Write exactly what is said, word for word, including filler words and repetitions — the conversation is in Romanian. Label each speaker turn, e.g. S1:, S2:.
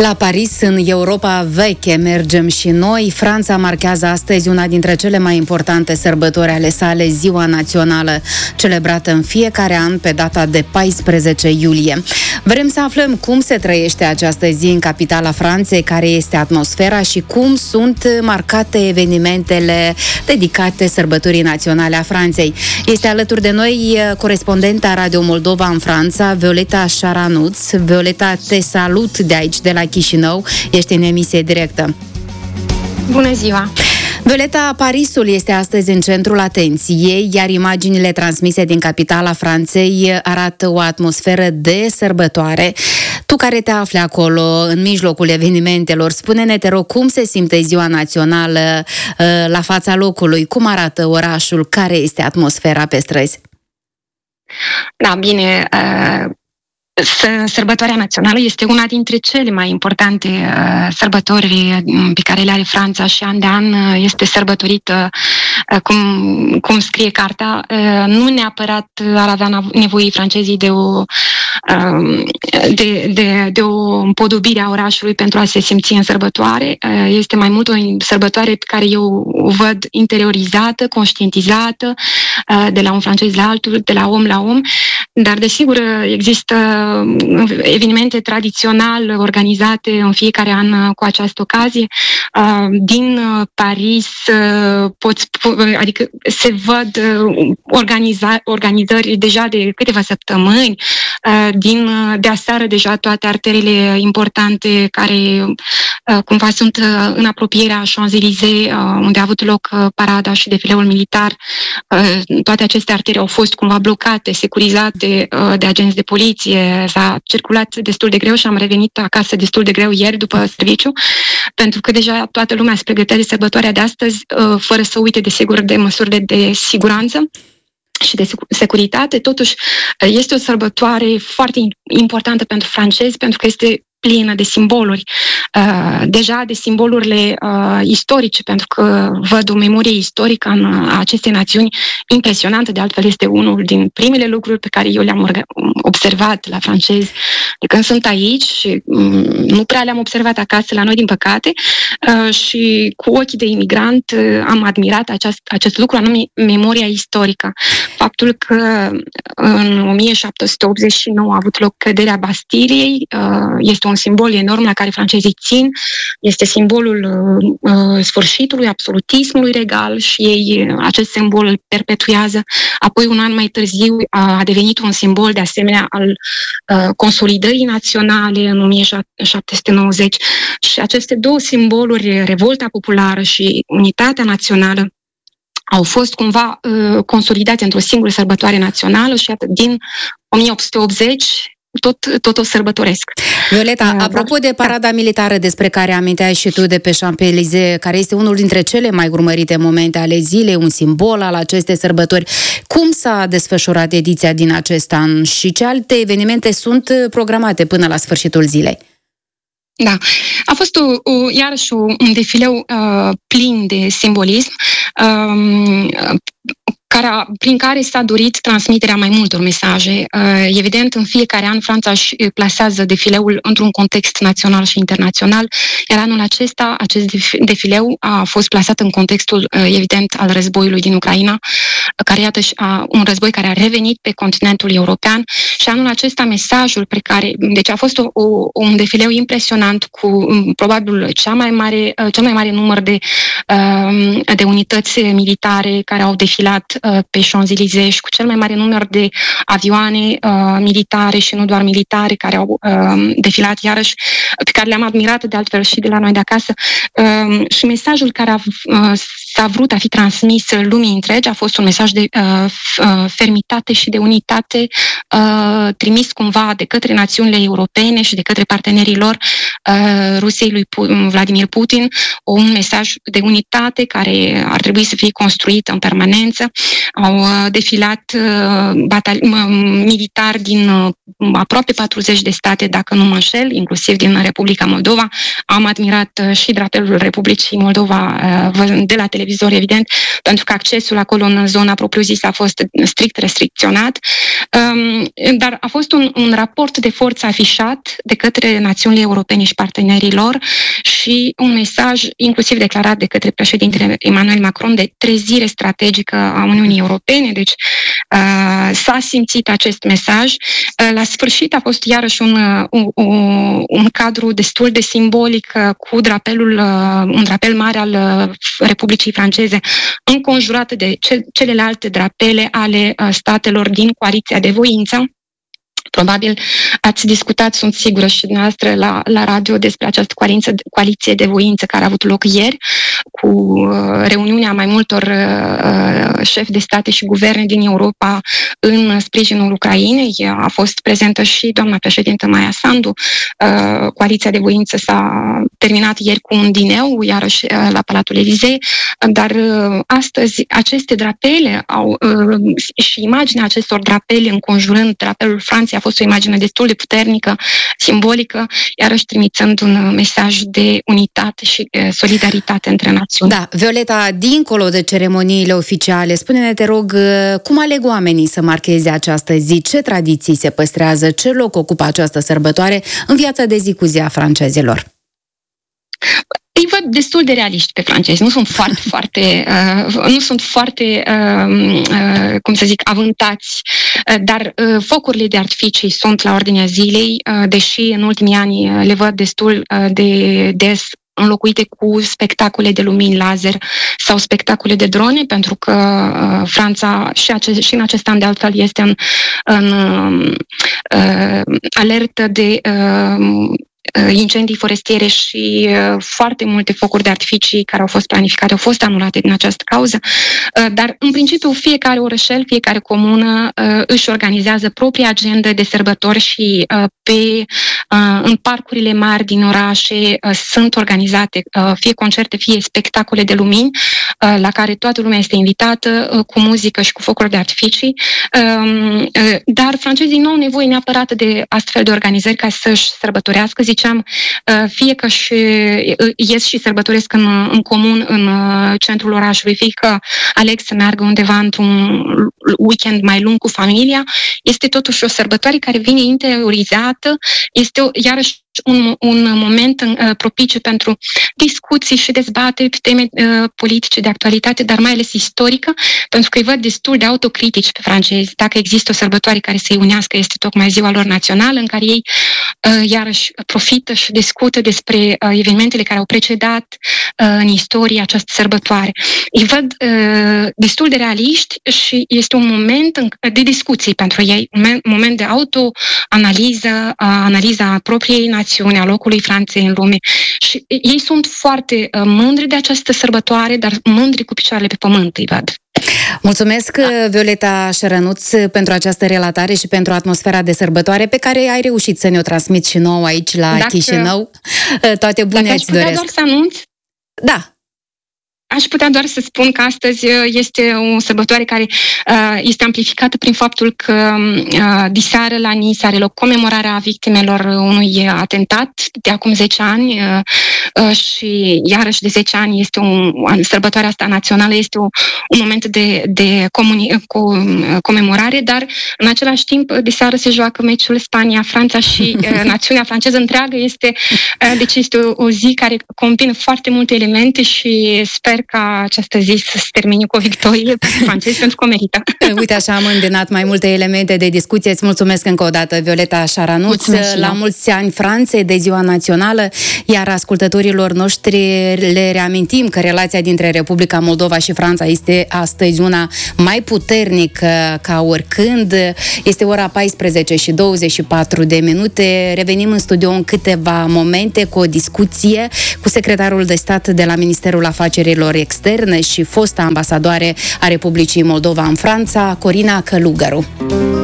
S1: La Paris, în Europa veche, mergem și noi. Franța marchează astăzi una dintre cele mai importante sărbători ale sale, Ziua Națională, celebrată în fiecare an pe data de paisprezece iulie. Vrem să aflăm cum se trăiește această zi în capitala Franței, care este atmosfera și cum sunt marcate evenimentele dedicate sărbătorii naționale a Franței. Este alături de noi corespondenta Radio Moldova în Franța, Violeta Șaranuț. Violeta, te salut de aici, de la Chișinău. Ești în emisie directă.
S2: Bună ziua!
S1: Violeta, Parisul este astăzi în centrul atenției, iar imaginile transmise din capitala Franței arată o atmosferă de sărbătoare. Tu care te afli acolo, în mijlocul evenimentelor, spune-ne, te rog, cum se simte Ziua Națională la fața locului? Cum arată orașul? Care este atmosfera pe străzi?
S2: Da, bine... Uh... Sărbătoarea națională este una dintre cele mai importante uh, sărbători pe care le are Franța și an de an uh, este sărbătorită, uh, cum, cum scrie cartea. Uh, nu neapărat ar avea nevoie francezii de o, uh, de, de, de o împodobire a orașului pentru a se simți în sărbătoare. Uh, este mai mult o sărbătoare pe care eu o văd interiorizată, conștientizată, uh, de la un francez la altul, de la om la om, dar desigur există evenimente tradițional organizate în fiecare an cu această ocazie. Din Paris poți, adică se văd organiza, organizări deja de câteva săptămâni. Din de aseară deja toate arterele importante care cumva sunt în apropierea Champs-Élysées, unde a avut loc parada și defileul militar. Toate aceste artere au fost cumva blocate, securizate de agenți de poliție. S-a circulat destul de greu și am revenit acasă destul de greu ieri după serviciu, pentru că deja toată lumea se pregătea de sărbătoarea de astăzi, fără să uite, desigur, de măsurile de siguranță și de securitate. Totuși, este o sărbătoare foarte importantă pentru francezi, pentru că este plină de simboluri, uh, deja de simbolurile uh, istorice, pentru că văd o memorie istorică în acestei națiuni impresionantă. De altfel, este unul din primele lucruri pe care eu le-am observat la francezi de când sunt aici și um, nu prea le-am observat acasă la noi, din păcate, uh, și cu ochii de imigrant uh, am admirat acest, acest lucru, anume memoria istorică. Faptul că în o mie șapte sute optzeci și nouă a avut loc căderea Bastiliei uh, este un simbol enorm la care francezii țin, este simbolul uh, sfârșitului absolutismului regal și ei uh, acest simbol îl perpetuează. Apoi, un an mai târziu, a devenit un simbol de asemenea al uh, consolidării naționale în o mie șapte sute nouăzeci și aceste două simboluri, revolta populară și unitatea națională, au fost cumva uh, consolidate într-o singură sărbătoare națională și atât din o mie opt sute optzeci Tot, tot o sărbătoresc.
S1: Violeta, uh, apropo de parada militară despre care aminteai și tu de pe Champs-Élysées, care este unul dintre cele mai urmărite momente ale zilei, un simbol al acestei sărbători, cum s-a desfășurat ediția din acest an și ce alte evenimente sunt programate până la sfârșitul zilei?
S2: Da, a fost o, o, iarăși un defileu uh, plin de simbolism, uh, care, prin care s-a dorit transmiterea mai multor mesaje. Evident, în fiecare an Franța își plasează defileul într-un context național și internațional, iar anul acesta acest defileu a fost plasat în contextul, evident, al războiului din Ucraina, care, iată, un război care a revenit pe continentul european și anul acesta mesajul pe care, deci a fost o, o, un defileu impresionant cu probabil cea mai mare, cel mai mare număr de, de unități militare care au defilat pe Champs-Élysées și cu cel mai mare număr de avioane uh, militare și nu doar militare care au uh, defilat iarăși, pe care le-am admirat de altfel și de la noi de acasă. Uh, și mesajul care a, uh, s-a vrut a fi transmis lumii întregi a fost un mesaj de uh, fermitate și de unitate uh, trimis cumva de către națiunile europene și de către partenerii lor, uh, Rusiei lui Vladimir Putin, un mesaj de unitate care ar trebui să fie construit în permanență. Au defilat batali- militari din aproape patruzeci de state, dacă nu mă înșel, inclusiv din Republica Moldova. Am admirat și drapelul Republicii Moldova de la televizor televizor, evident, pentru că accesul acolo în zona propriu-zisă a fost strict restricționat, dar a fost un, un raport de forță afișat de către națiunile europene și partenerii lor și un mesaj inclusiv declarat de către președintele Emmanuel Macron de trezire strategică a Uniunii Europene. Deci s-a simțit acest mesaj. La sfârșit a fost iarăși un, un, un cadru destul de simbolic cu drapelul, un drapel mare al Republicii Franceze înconjurat de celelalte drapele ale statelor din coaliția de voință. Probabil ați discutat, sunt sigură și dumneavoastră la, la radio despre această coaliție, coaliție de voință care a avut loc ieri cu uh, reuniunea mai multor uh, șefi de state și guverne din Europa în sprijinul Ucrainei. A fost prezentă și doamna președintă Maia Sandu. Uh, coaliția de voință s-a terminat ieri cu un dineu, iarăși uh, la Palatul Elizei, dar uh, astăzi aceste drapele au, uh, și imaginea acestor drapele înconjurând drapelul Franței a fost o imagine destul de puternică, simbolică, iarăși trimițând un mesaj de unitate și solidaritate între națiuni.
S1: Da, Violeta, dincolo de ceremoniile oficiale, spune-ne, te rog, cum aleg oamenii să marcheze această zi? Ce tradiții se păstrează? Ce loc ocupă această sărbătoare în viața de zi cu zi a francezilor?
S2: Îi văd destul de realiști pe francezi. Nu sunt foarte, foarte, uh, nu sunt foarte, uh, uh, cum să zic, avântați, uh, dar uh, focurile de artificii sunt la ordinea zilei, uh, deși în ultimii ani le văd destul uh, de des înlocuite cu spectacole de lumini laser sau spectacole de drone, pentru că uh, Franța și, ace- și în acest an de altfel este în, în uh, alertă de uh, incendii forestiere și uh, foarte multe focuri de artificii care au fost planificate, au fost anulate din această cauză, uh, dar în principiu fiecare orășel, fiecare comună uh, își organizează propria agendă de sărbători și uh, pe, uh, în parcurile mari din orașe uh, sunt organizate uh, fie concerte, fie spectacole de lumini uh, la care toată lumea este invitată uh, cu muzică și cu focuri de artificii, uh, uh, dar francezii nu au nevoie neapărat de astfel de organizări ca să-și sărbătorească. Ziceam, fie că și ies și sărbătoresc în, în comun în centrul orașului, fie că aleg să meargă undeva într-un weekend mai lung cu familia, este totuși o sărbătoare care vine interiorizată, este iarăși un, un moment uh, propice pentru discuții și dezbateri pe teme uh, politice de actualitate, dar mai ales istorică, pentru că îi văd destul de autocritici pe francezi. Dacă există o sărbătoare care să-i unească, este tocmai ziua lor națională, în care ei uh, iarăși profită și discută despre uh, evenimentele care au precedat uh, în istorie această sărbătoare. Îi văd uh, destul de realiști și este un moment de discuții pentru ei, un moment de autoanaliză, uh, analiza propriei națiuni, a locului Franței în lume. Și ei sunt foarte uh, mândri de această sărbătoare, dar mândri cu picioarele pe pământ, îi văd.
S1: Mulțumesc, Violeta Șerănuț, pentru această relatare și pentru atmosfera de sărbătoare pe care ai reușit să ne-o transmiți și nouă aici la dacă, Chișinău. Toate bune îți doresc.
S2: Doar să anunț?
S1: Da.
S2: Aș putea doar să spun că astăzi este o sărbătoare care uh, este amplificată prin faptul că uh, diseară la Nice are loc comemorarea victimelor unui atentat de acum zece ani uh, uh, și iarăși de zece ani este un, sărbătoarea asta națională este o, un moment de, de comuni, co, comemorare, dar în același timp diseară se joacă meciul Spania-Franța și uh, națiunea franceză întreagă este, uh, deci este o, o zi care combină foarte multe elemente și sper ca această zi să se termine cu o victorie pentru francezi, pentru că o merită.
S1: Uite, așa am îndemnat mai multe elemente de discuție. Îți mulțumesc încă o dată, Violeta Șerănuț. La mulți ani Franței de Ziua Națională, iar ascultătorilor noștri le reamintim că relația dintre Republica Moldova și Franța este astăzi una mai puternică ca oricând. Este ora paisprezece și douăzeci și patru de minute. Revenim în studio în câteva momente cu o discuție cu secretarul de stat de la Ministerul Afacerilor Externe și fosta ambasadoare a Republicii Moldova în Franța, Corina Călugăru.